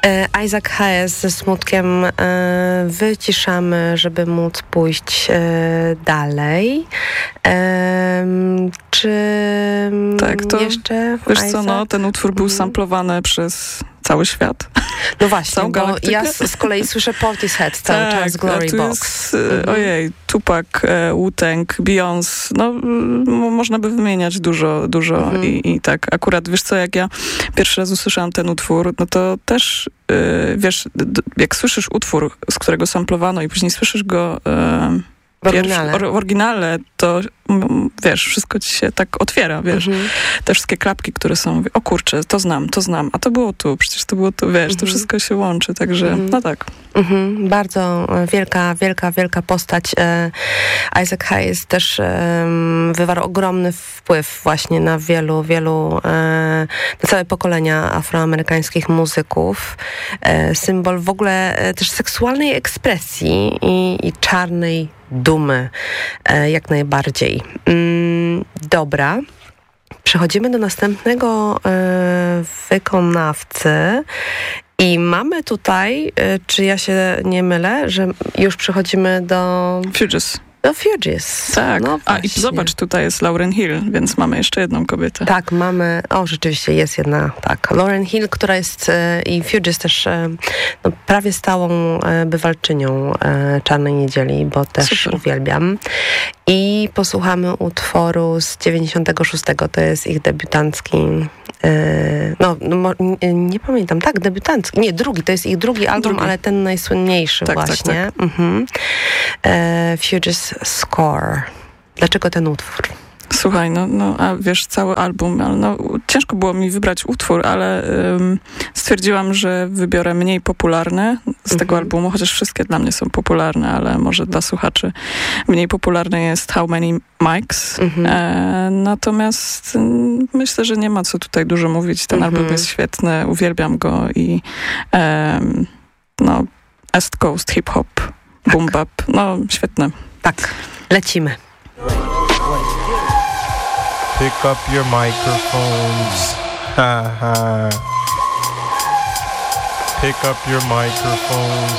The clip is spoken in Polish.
Isaac Hayes ze Smutkiem wyciszamy, żeby móc pójść dalej. Czy tak, to jeszcze wiesz Isaac? co, no, ten utwór był samplowany przez cały świat. No właśnie, bo galaktykę? ja z kolei słyszę Portishead cały czas, Glory tu Box. Jest, ojej, Tupac, Wu-Tang, Beyoncé, no można by wymieniać dużo i tak. Akurat, wiesz co, jak ja pierwszy raz usłyszałam ten utwór, no to też, wiesz, jak słyszysz utwór, z którego samplowano i później słyszysz go w oryginale, to wiesz, wszystko ci się tak otwiera, wiesz. Te wszystkie klapki, które są, o kurczę, to znam, a to było tu, przecież to było tu, wiesz, to wszystko się łączy, także no tak. Bardzo wielka postać. Isaac Hayes też wywarł ogromny wpływ właśnie na wielu na całe pokolenia afroamerykańskich muzyków. Symbol w ogóle też seksualnej ekspresji i czarnej dumy, jak najbardziej. Dobra. Przechodzimy do następnego wykonawcy i mamy tutaj, czy ja się nie mylę, że już przechodzimy do Fugees. Tak. No i zobacz, tutaj jest Lauryn Hill, więc mamy jeszcze jedną kobietę. Tak, mamy, rzeczywiście jest jedna, tak. Lauryn Hill, która jest i Fugees też prawie stałą bywalczynią Czarnej Niedzieli, bo też Super. uwielbiam. I posłuchamy utworu z 96, to jest ich debiutancki, nie pamiętam, tak, debiutancki, nie, drugi, to jest ich drugi album, ale ten najsłynniejszy właśnie. Tak. Fugees Score. Dlaczego ten utwór? Słuchaj, a wiesz, cały album, ale ciężko było mi wybrać utwór, ale stwierdziłam, że wybiorę mniej popularny z tego albumu, chociaż wszystkie dla mnie są popularne, ale może dla słuchaczy mniej popularny jest How Many Mics. Natomiast myślę, że nie ma co tutaj dużo mówić. Ten album jest świetny, uwielbiam go i East Coast hip-hop, boom bap, świetne. Tak, lecimy. Pick up your microphones. Pick up your microphones.